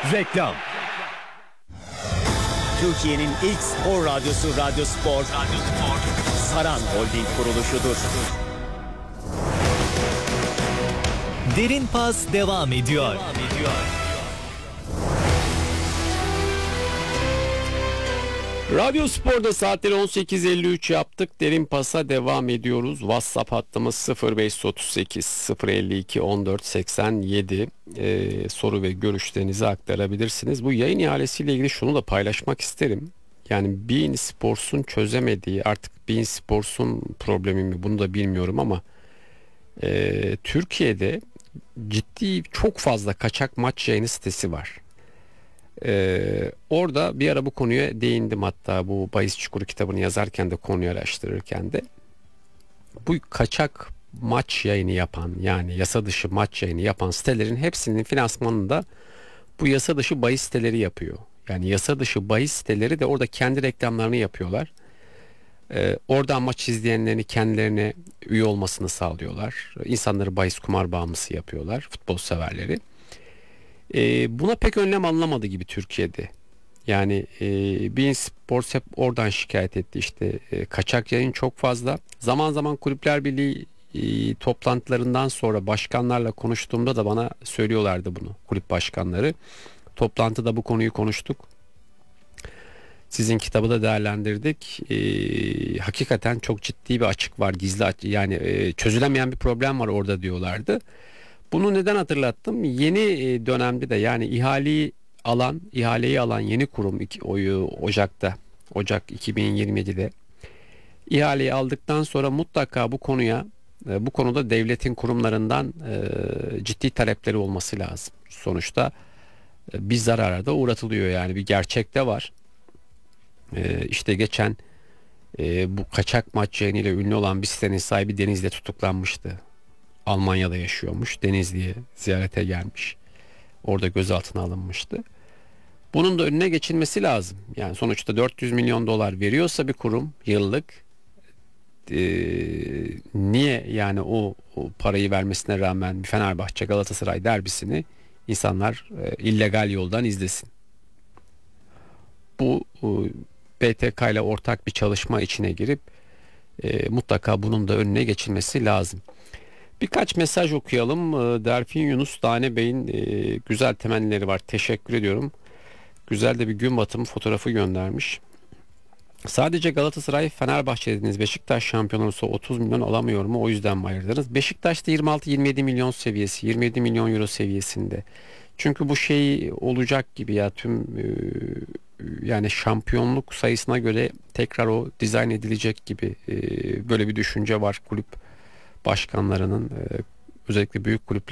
Reklam. Türkiye'nin ilk spor radyosu Radyo Spor, Saran Holding kuruluşudur. Derin Pas devam ediyor. Radyo Spor'da saatleri 18.53 yaptık. Derin Pas'a devam ediyoruz. WhatsApp hattımız 0538 052 14 87. Soru ve görüşlerinizi aktarabilirsiniz. Bu yayın ihalesiyle ilgili şunu da paylaşmak isterim. Yani beIN Sports'un çözemediği, artık beIN Sports'un problemi mi bunu da bilmiyorum ama Türkiye'de ciddi çok fazla kaçak maç yayını sitesi var. Orada bir ara bu konuya değindim, hatta bu Bahis Çukuru kitabını yazarken de, konuyu araştırırken de. Bu kaçak maç yayını yapan, yani yasa dışı maç yayını yapan sitelerin hepsinin finansmanını da bu yasa dışı bahis siteleri yapıyor. Yani yasa dışı bahis siteleri de orada kendi reklamlarını yapıyorlar. Oradan maç izleyenlerini kendilerine üye olmasını sağlıyorlar. İnsanları bahis kumar bağımlısı yapıyorlar, futbol severleri. Buna pek önlem alınamadı gibi Türkiye'de. Yani beIN Sports hep oradan şikayet etti, işte kaçak yayın çok fazla. Zaman zaman Kulüpler Birliği toplantılarından sonra başkanlarla konuştuğumda da bana söylüyorlardı bunu, kulüp başkanları. Toplantıda bu konuyu konuştuk. Sizin kitabı da değerlendirdik. Hakikaten çok ciddi bir açık var, gizli yani çözülemeyen bir problem var orada diyorlardı. Bunu neden hatırlattım? Yeni dönemde de, yani ihaleyi alan yeni kurum Ocak 2027'de ihaleyi aldıktan sonra mutlaka bu konuda devletin kurumlarından ciddi talepleri olması lazım. Sonuçta bir zarara da uğratılıyor, yani bir gerçek de var. İşte geçen bu kaçak maç yayınıyla ünlü olan bir sitenin sahibi Denizli'de tutuklanmıştı. Almanya'da yaşıyormuş. Denizli'ye ziyarete gelmiş. Orada gözaltına alınmıştı. Bunun da önüne geçilmesi lazım. Yani sonuçta 400 milyon dolar veriyorsa bir kurum yıllık, niye yani o parayı vermesine rağmen bir Fenerbahçe Galatasaray derbisini insanlar illegal yoldan izlesin? Bu BTK ile ortak bir çalışma içine girip mutlaka bunun da önüne geçilmesi lazım. Birkaç mesaj okuyalım. Derfin Yunus Tane Bey'in güzel temennileri var. Teşekkür ediyorum. Güzel de bir gün batımı fotoğrafı göndermiş. Sadece Galatasaray, Fenerbahçe dediniz. Beşiktaş şampiyon olursa 30 milyon alamıyor mu? O yüzden mi ayırdınız? Beşiktaş'ta 26-27 milyon seviyesi, 27 milyon euro seviyesinde. Çünkü bu şey olacak gibi ya, tüm yani şampiyonluk sayısına göre tekrar o dizayn edilecek gibi, böyle bir düşünce var kulüp başkanlarının, özellikle büyük kulüpler